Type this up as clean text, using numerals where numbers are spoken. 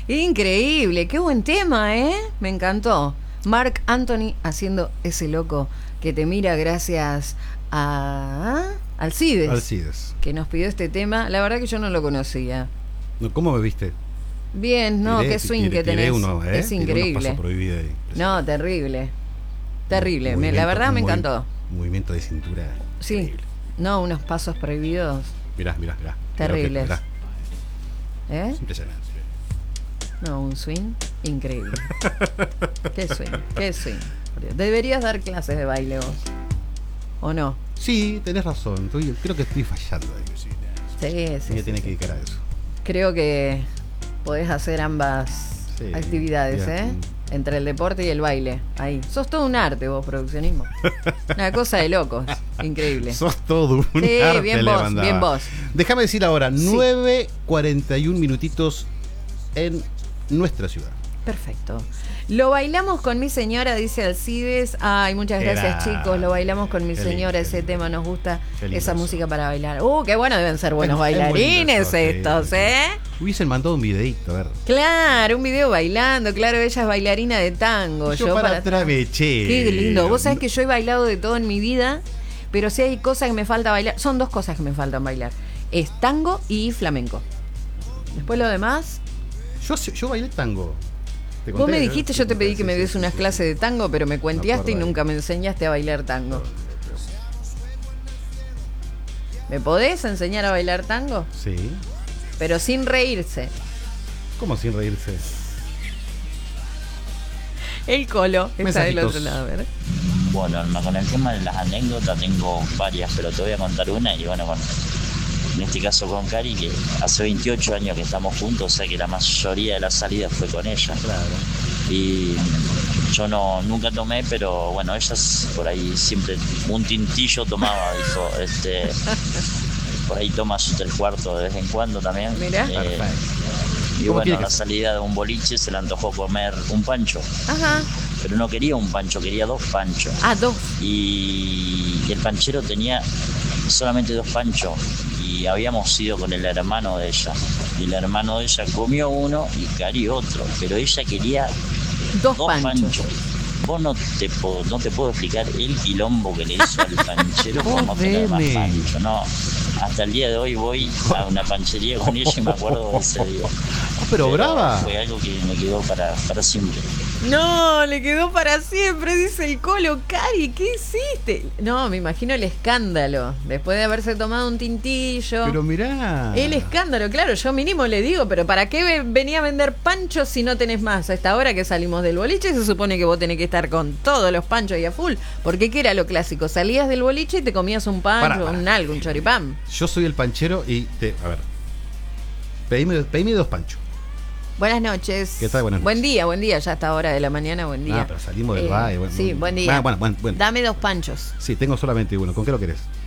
Increíble, qué buen tema, ¿eh? Me encantó. Marc Anthony haciendo ese loco que te mira gracias a Alcides, que nos pidió este tema. La verdad que yo no lo conocía. No, ¿cómo me viste? Bien, no, qué swing que tenés. Es increíble. No, terrible. Terrible, la verdad me encantó. Movimiento de cintura. Sí, increíble. No, unos pasos prohibidos. Mirá. Terribles. Mirá. ¿Eh? Es impresionante. No, un swing increíble. Qué swing. Deberías dar clases de baile vos. ¿O no? Sí, tenés razón. Creo que estoy fallando ahí. Sí. Me tiene que dedicar a eso. Creo que podés hacer ambas actividades, ¿eh? Entre el deporte y el baile. Ahí. Sos todo un arte vos, produccionismo. Una cosa de locos. Increíble. Sos todo un arte. Bien vos. Déjame decir ahora, 9:41 minutitos en nuestra ciudad. Perfecto. Lo bailamos con mi señora, dice Alcides. Ay, muchas gracias, chicos. Lo bailamos con mi señora, ese tema nos gusta, esa música para bailar. Qué bueno, deben ser buenos bailarines estos, ¿eh? Hubiesen mandado un videito, a ver. Claro, un video bailando, claro, ella es bailarina de tango. Yo para traveché. Qué lindo. Vos sabés que yo he bailado de todo en mi vida, pero si hay cosas que me falta bailar, son dos cosas que me faltan bailar. Es tango y flamenco. Después lo demás. Yo bailé tango. Vos me dijiste, yo te pedí que me des unas clases de tango, pero me cuenteaste y nunca me enseñaste a bailar tango. ¿Me podés enseñar a bailar tango? Sí. Pero sin reírse. ¿Cómo sin reírse? El Colo está del otro lado, ¿verdad? Bueno, con el tema de las anécdotas tengo varias, pero te voy a contar una y bueno, en este caso con Cari, que hace 28 años que estamos juntos, o sea que la mayoría de las salidas fue con ella. Claro. Y yo nunca tomé, pero bueno, ella por ahí siempre un tintillo tomaba, dijo, por ahí toma su 3/4 de vez en cuando también. Mirá. Y bueno, la salida de un boliche se le antojó comer un pancho. Ajá. Pero no quería un pancho, quería 2 panchos. 2. Y el panchero tenía solamente 2 panchos. Y habíamos ido con el hermano de ella. Y el hermano de ella comió uno y Cari otro. Pero ella quería 2 panchos. Vos no te puedo explicar el quilombo que le hizo al panchero como tener más pancho. No, hasta el día de hoy voy a una panchería con ella y me acuerdo de ese día. Pero brava. Fue algo que me quedó para siempre. No, le quedó para siempre, dice el Colo. Cari, ¿qué hiciste? No, me imagino el escándalo. Después de haberse tomado un tintillo. Pero mirá. El escándalo, claro, yo mínimo le digo, pero ¿para qué venía a vender panchos si no tenés más? A esta hora que salimos del boliche se supone que vos tenés que estar con todos los panchos y a full. Porque ¿qué era lo clásico? Salías del boliche y te comías un pancho, un choripán. Yo soy el panchero y a ver. Pedime 2 panchos. Buenas noches. ¿Qué tal? Buenas noches. Buen día, ya a esta hora de la mañana, buen día. Pero salimos del baile. Sí, buen día. Bueno. Dame 2 panchos. Sí, tengo solamente uno. ¿Con qué lo querés?